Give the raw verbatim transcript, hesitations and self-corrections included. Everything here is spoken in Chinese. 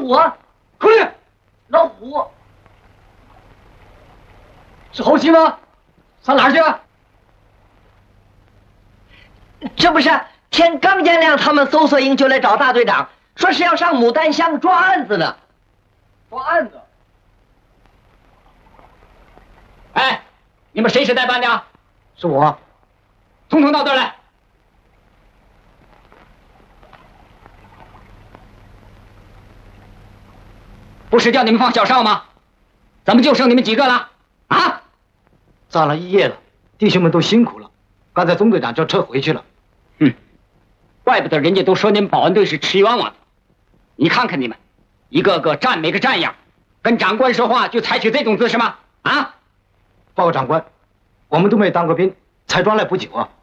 虎啊！ 口令， 老虎。 是侯七吗？上哪儿去了？ 这不是天刚见亮，他们搜索营就来找大队长，说是要上牡丹乡抓案子呢。 抓案子？ 哎，你们谁是代班的？ 是我。 统统到这儿来。不是叫你们放小哨吗？怎么就剩你们几个了？啊！ 站了一夜了，弟兄们都辛苦了。刚才总队长叫撤回去了。 嗯，怪不得人家都说你们保安队是吃冤枉的。你看看你们，一个个站没个站样，跟长官说话就采取这种姿势吗？啊！ 报告长官，我们都没当过兵，才装来不久啊。